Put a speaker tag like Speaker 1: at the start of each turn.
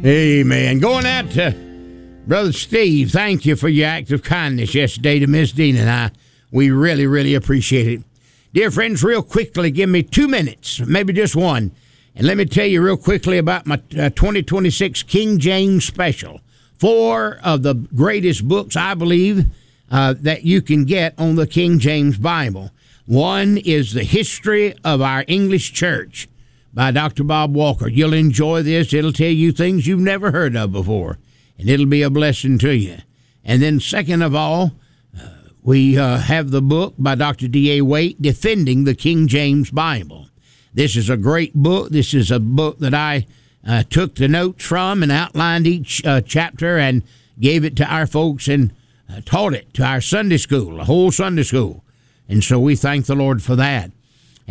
Speaker 1: Amen. Going out to Brother Steve. Thank you for your act of kindness yesterday to Miss Dean and I. We really, really appreciate it. Dear friends, real quickly, give me 2 minutes, maybe just one, and let me tell you real quickly about my 2026 King James special. 4 of the greatest books, I believe, that you can get on the King James Bible. One is The History of Our English Church by Dr. Bob Walker. You'll enjoy this. It'll tell you things you've never heard of before, and it'll be a blessing to you. And then second of all, we have the book by Dr. D.A. Waite, Defending the King James Bible. This is a great book. This is a book that I took the notes from and outlined each chapter and gave it to our folks and taught it to our Sunday school, a whole Sunday school. And so we thank the Lord for that.